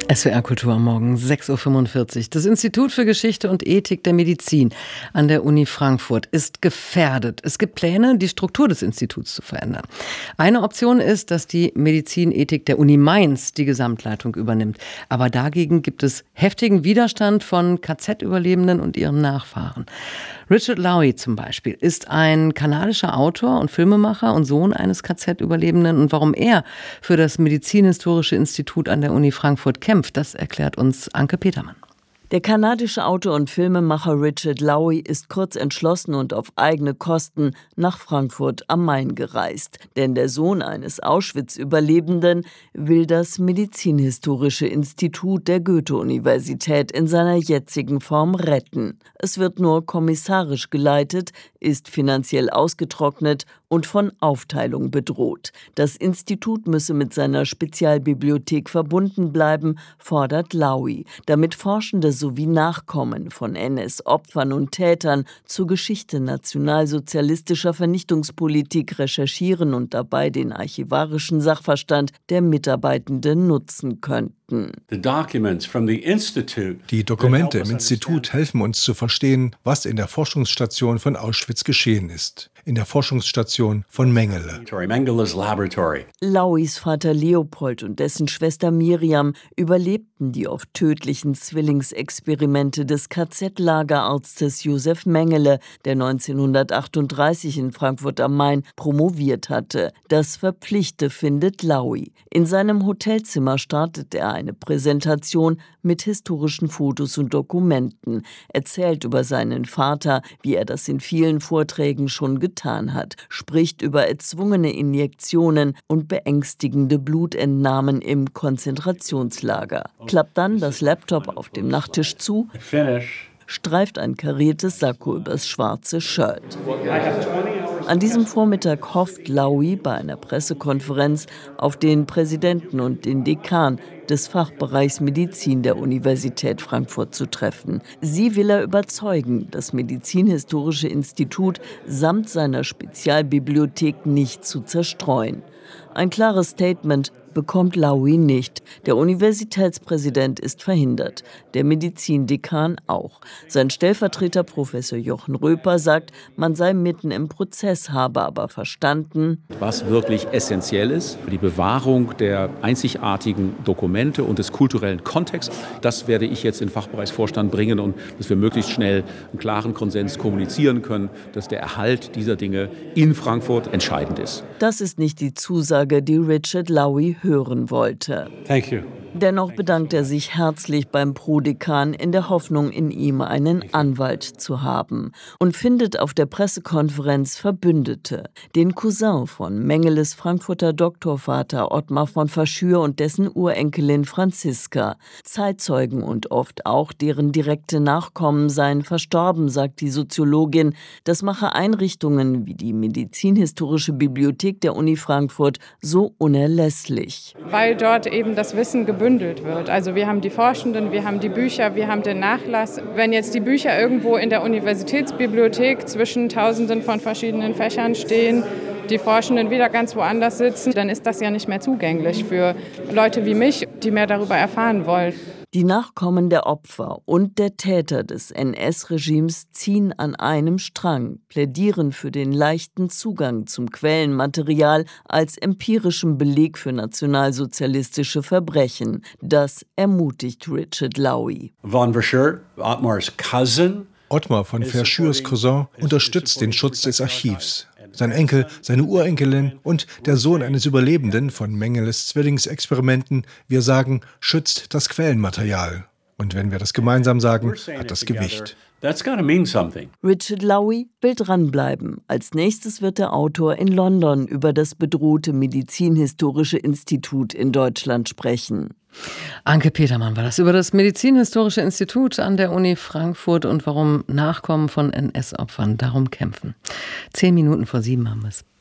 SWR Kultur am Morgen, 6.45 Uhr. Das Institut für Geschichte und Ethik der Medizin an der Uni Frankfurt ist gefährdet. Es gibt Pläne, die Struktur des Instituts zu verändern. Eine Option ist, dass die Medizinethik der Uni Mainz die Gesamtleitung übernimmt. Aber dagegen gibt es heftigen Widerstand von KZ-Überlebenden und ihren Nachfahren. Richard Lowy zum Beispiel ist ein kanadischer Autor und Filmemacher und Sohn eines KZ-Überlebenden. Und warum er für das Medizinhistorische Institut an der Uni Frankfurt kämpft, das erklärt uns Anke Petermann. Der kanadische Autor und Filmemacher Richard Lowy ist kurz entschlossen und auf eigene Kosten nach Frankfurt am Main gereist. Denn der Sohn eines Auschwitz-Überlebenden will das Medizinhistorische Institut der Goethe-Universität in seiner jetzigen Form retten. Es wird nur kommissarisch geleitet, ist finanziell ausgetrocknet und von Aufteilung bedroht. Das Institut müsse mit seiner Spezialbibliothek verbunden bleiben, fordert Lowy, damit Forschende sowie Nachkommen von NS-Opfern und Tätern zur Geschichte nationalsozialistischer Vernichtungspolitik recherchieren und dabei den archivarischen Sachverstand der Mitarbeitenden nutzen könnten. Die Dokumente im Institut helfen uns zu verstehen, was in der Forschungsstation von Auschwitz geschehen ist. In der Forschungsstation von Mengele. Lowys Vater Leopold und dessen Schwester Miriam überlebten die oft tödlichen Zwillingsexperimente des KZ-Lagerarztes Josef Mengele, der 1938 in Frankfurt am Main promoviert hatte. Das verpflichte, findet Lowy. In seinem Hotelzimmer startet er eine Präsentation mit historischen Fotos und Dokumenten, erzählt über seinen Vater, wie er das in vielen Vorträgen schon getan hat, spricht über erzwungene Injektionen und beängstigende Blutentnahmen im Konzentrationslager. Klappt dann das Laptop auf dem Nachttisch zu, streift ein kariertes Sakko übers schwarze Shirt. An diesem Vormittag hofft Lowy bei einer Pressekonferenz auf den Präsidenten und den Dekan des Fachbereichs Medizin der Universität Frankfurt zu treffen. Sie will er überzeugen, das Medizinhistorische Institut samt seiner Spezialbibliothek nicht zu zerstreuen. Ein klares Statement bekommt Lowy nicht. Der Universitätspräsident ist verhindert, der Medizindekan auch. Sein Stellvertreter Professor Jochen Röper sagt, man sei mitten im Prozess, habe aber verstanden, was wirklich essentiell ist für die Bewahrung der einzigartigen Dokumente und des kulturellen Kontexts. Das werde ich jetzt in den Fachbereichsvorstand bringen und dass wir möglichst schnell einen klaren Konsens kommunizieren können, dass der Erhalt dieser Dinge in Frankfurt entscheidend ist. Das ist nicht die Zusage, die Richard Lowy hören wollte. Thank you. Dennoch bedankt er sich herzlich beim Prodekan in der Hoffnung, in ihm einen Anwalt zu haben und findet auf der Pressekonferenz Verbündete. Den Cousin von Mengeles Frankfurter Doktorvater Ottmar von Verschür und dessen Urenkelin Franziska. Zeitzeugen und oft auch deren direkte Nachkommen seien verstorben, sagt die Soziologin. Das mache Einrichtungen wie die Medizinhistorische Bibliothek der Uni Frankfurt so unerlässlich. Weil dort eben das Wissen gebündelt wird. Also wir haben die Forschenden, wir haben die Bücher, wir haben den Nachlass. Wenn jetzt die Bücher irgendwo in der Universitätsbibliothek zwischen Tausenden von verschiedenen Fächern stehen, die Forschenden wieder ganz woanders sitzen, dann ist das ja nicht mehr zugänglich für Leute wie mich, die mehr darüber erfahren wollen. Die Nachkommen der Opfer und der Täter des NS-Regimes ziehen an einem Strang, plädieren für den leichten Zugang zum Quellenmaterial als empirischem Beleg für nationalsozialistische Verbrechen. Das ermutigt Richard Lowy. Von Verschür, Ottmars Cousin. Ottmar von Verschürs Cousin unterstützt den Schutz des Archivs. Sein Enkel, seine Urenkelin und der Sohn eines Überlebenden von Mengeles Zwillingsexperimenten, wir sagen, schützt das Quellenmaterial. Und wenn wir das gemeinsam sagen, hat das Gewicht. Richard Lowy will dranbleiben. Als nächstes wird der Autor in London über das bedrohte Medizinhistorische Institut in Deutschland sprechen. Anke Petermann war das über das Medizinhistorische Institut an der Uni Frankfurt und warum Nachkommen von NS-Opfern darum kämpfen. 7:10 haben wir es.